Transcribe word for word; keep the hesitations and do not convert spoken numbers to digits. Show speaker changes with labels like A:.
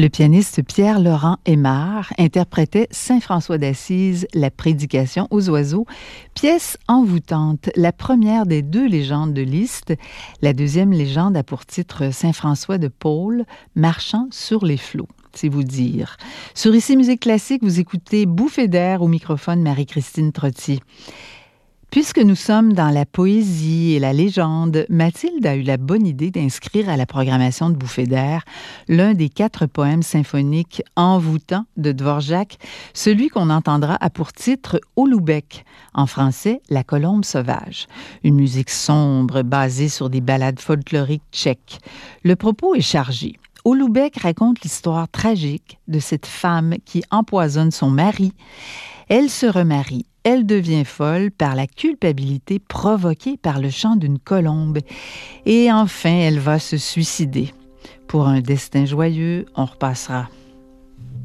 A: Le pianiste Pierre-Laurent Aimard interprétait Saint François d'Assise, La prédication aux oiseaux, pièce envoûtante, la première des deux légendes de Liszt. La deuxième légende a pour titre Saint François de Paule, marchant sur les flots. C'est vous dire. Sur Ici Musique Classique, vous écoutez Bouffée d'air au microphone Marie-Christine Trottier. Puisque nous sommes dans la poésie et la légende, Mathilde a eu la bonne idée d'inscrire à la programmation de Bouffée d'air l'un des quatre poèmes symphoniques envoûtants de Dvorak, celui qu'on entendra a pour titre Holoubek, en français La colombe sauvage, une musique sombre basée sur des ballades folkloriques tchèques. Le propos est chargé. Holoubek raconte l'histoire tragique de cette femme qui empoisonne son mari. Elle se remarie. Elle devient folle par la culpabilité provoquée par le chant d'une colombe. Et enfin, elle va se suicider. Pour un destin joyeux, on repassera.